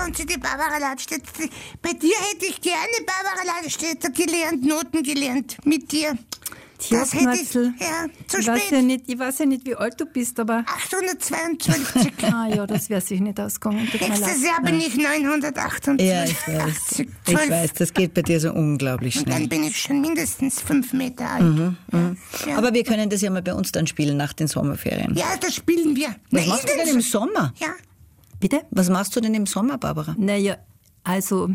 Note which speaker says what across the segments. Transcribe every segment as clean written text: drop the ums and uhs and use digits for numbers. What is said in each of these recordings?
Speaker 1: und sie die Barbara Ladstätter. Bei dir hätte ich gerne Barbara Ladstätter gelernt, Noten gelernt, mit dir.
Speaker 2: Tja,
Speaker 1: Das hätte ich,
Speaker 2: Knötzl,
Speaker 1: ja, zu
Speaker 2: ich
Speaker 1: spät.
Speaker 2: weiß ja nicht, wie alt du bist, aber
Speaker 1: 852.
Speaker 2: ah ja, das wäre sich nicht ausgegangen. Tut mir
Speaker 1: Nächstes
Speaker 2: leid.
Speaker 1: Jahr bin ich 928.
Speaker 3: Ja, ich weiß.
Speaker 1: 12.
Speaker 3: Ich weiß, das geht bei dir so unglaublich
Speaker 1: Und dann
Speaker 3: schnell.
Speaker 1: bin ich schon mindestens 5 Meter alt. Ja.
Speaker 3: Aber wir können das ja mal bei uns dann spielen nach den Sommerferien.
Speaker 1: Ja, das spielen wir.
Speaker 3: Was machst du denn im Sommer?
Speaker 1: Ja.
Speaker 2: Bitte?
Speaker 3: Was machst du denn im Sommer, Barbara?
Speaker 2: Naja, also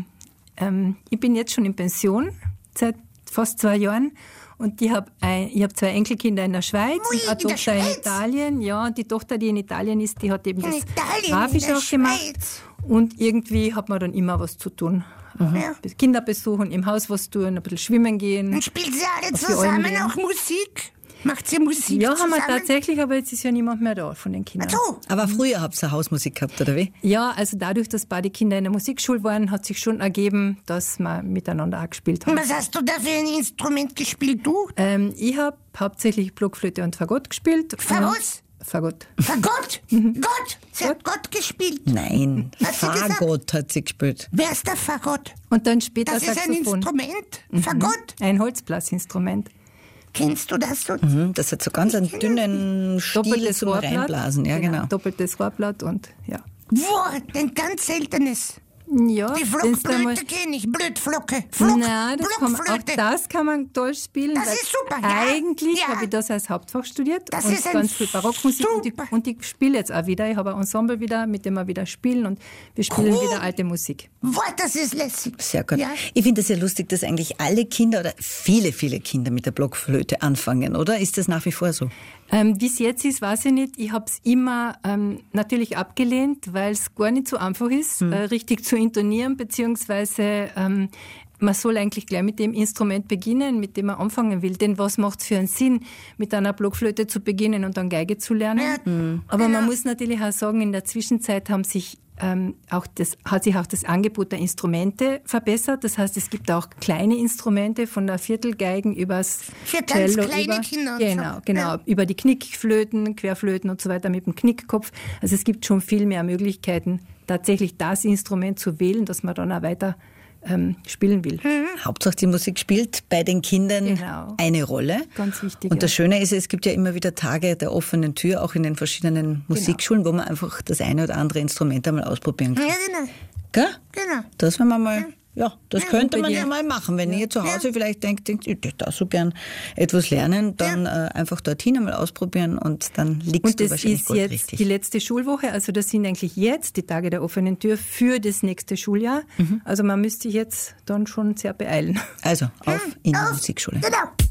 Speaker 2: ich bin jetzt schon in Pension seit fast 2 Jahren und ich hab 2 Enkelkinder in der Schweiz
Speaker 1: Ui,
Speaker 2: und eine
Speaker 1: in der
Speaker 2: Tochter in
Speaker 1: Schweiz?
Speaker 2: Italien. Ja, und die Tochter, die in Italien ist, die hat eben
Speaker 1: In
Speaker 2: das
Speaker 1: Italien,
Speaker 2: Grafisch
Speaker 1: in der
Speaker 2: auch gemacht.
Speaker 1: Schweiz.
Speaker 2: Und irgendwie hat man dann immer was zu tun.
Speaker 1: Ja.
Speaker 2: Kinder besuchen, im Haus was tun, ein bisschen schwimmen gehen.
Speaker 1: Und spielt sie alle
Speaker 2: Auf die Alm
Speaker 1: zusammen
Speaker 2: gehen.
Speaker 1: auch Musik? Macht sie Musik
Speaker 2: Ja,
Speaker 1: zusammen?
Speaker 2: haben wir tatsächlich, aber jetzt ist ja niemand mehr da von den Kindern.
Speaker 1: Ach so.
Speaker 3: Aber früher habt ihr Hausmusik gehabt, oder wie?
Speaker 2: Ja, also dadurch, dass beide Kinder in der Musikschule waren, hat sich schon ergeben, dass wir miteinander auch gespielt haben.
Speaker 1: Was hast du da für ein Instrument gespielt, du?
Speaker 2: Ich habe hauptsächlich Blockflöte und Fagott gespielt.
Speaker 1: Was?
Speaker 2: Fagott.
Speaker 1: Fagott? Gott? Sie hat Gott gespielt.
Speaker 3: Nein,
Speaker 1: Hat sie gesagt?
Speaker 3: Fagott hat sie gespielt.
Speaker 1: Wer ist der Fagott?
Speaker 2: Und dann später
Speaker 1: Das ist ein
Speaker 2: Saxophon.
Speaker 1: Instrument? Fagott?
Speaker 2: Ein Holzblasinstrument.
Speaker 1: Kennst du das so?
Speaker 3: Das hat so ganz einen dünnen Stiel zum Reinblasen. Ja, genau.
Speaker 2: Doppeltes Rohrblatt und ja.
Speaker 1: Boah, ein ganz seltenes.
Speaker 2: Ja,
Speaker 1: Die
Speaker 2: wenn's da mal-
Speaker 1: Flockflöte kenne ich. Blödflocke.
Speaker 2: Nein, auch
Speaker 1: Blockflöte.
Speaker 2: das kann man toll spielen.
Speaker 1: Das
Speaker 2: weil
Speaker 1: ist super, ja.
Speaker 2: Eigentlich
Speaker 1: Ja.
Speaker 2: habe ich das als Hauptfach studiert
Speaker 1: Das
Speaker 2: und
Speaker 1: ist ein
Speaker 2: ganz viel Barockmusik
Speaker 1: super.
Speaker 2: und ich spiele jetzt auch wieder. Ich habe ein Ensemble wieder, mit dem wir wieder spielen und wir spielen
Speaker 1: Cool.
Speaker 2: wieder alte Musik.
Speaker 1: Boah, das ist lässig.
Speaker 3: Sehr gut.
Speaker 1: Ja.
Speaker 3: Ich finde es ja lustig, dass eigentlich alle Kinder oder viele, viele Kinder mit der Blockflöte anfangen, oder? Ist das nach wie vor so?
Speaker 2: Wie es jetzt ist, weiß ich nicht. Ich habe es immer natürlich abgelehnt, weil es gar nicht so einfach ist, richtig zu intonieren, beziehungsweise man soll eigentlich gleich mit dem Instrument beginnen, mit dem man anfangen will. Denn was macht es für einen Sinn, mit einer Blockflöte zu beginnen und dann Geige zu lernen?
Speaker 1: Ja,
Speaker 2: Aber
Speaker 1: genau.
Speaker 2: man muss natürlich auch sagen, in der Zwischenzeit hat sich auch das Angebot der Instrumente verbessert. Das heißt, es gibt auch kleine Instrumente von der Viertelgeigen übers
Speaker 1: Für ganz
Speaker 2: Cello
Speaker 1: kleine Kinder und
Speaker 2: Genau,
Speaker 1: so.
Speaker 2: genau.
Speaker 1: Ja.
Speaker 2: Über die Knickflöten, Querflöten und so weiter mit dem Knickkopf. Also es gibt schon viel mehr Möglichkeiten, tatsächlich das Instrument zu wählen, das man dann auch weiter spielen will.
Speaker 3: Hauptsache die Musik spielt bei den Kindern
Speaker 2: Genau.
Speaker 3: eine Rolle.
Speaker 2: Ganz wichtig.
Speaker 3: Und das
Speaker 2: ja.
Speaker 3: Schöne ist, es gibt ja immer wieder Tage der offenen Tür, auch in den verschiedenen Musikschulen, wo man einfach das eine oder andere Instrument einmal ausprobieren kann.
Speaker 1: Ja, genau.
Speaker 3: Gell?
Speaker 1: Genau.
Speaker 3: Das wenn man mal, ja, das könnte
Speaker 2: bei
Speaker 3: man
Speaker 2: dir?
Speaker 3: ja mal machen. Wenn ihr zu Hause vielleicht denkt, ich würde da so gern etwas lernen, dann einfach dorthin einmal ausprobieren und dann liegst
Speaker 2: Und
Speaker 3: du
Speaker 2: das
Speaker 3: wahrscheinlich
Speaker 2: ist
Speaker 3: gut
Speaker 2: jetzt
Speaker 3: richtig.
Speaker 2: die letzte Schulwoche, also das sind eigentlich jetzt die Tage der offenen Tür für das nächste Schuljahr. Also man müsste sich jetzt dann schon sehr beeilen.
Speaker 3: Also, auf in die
Speaker 1: Auf.
Speaker 3: Musikschule.
Speaker 1: Genau.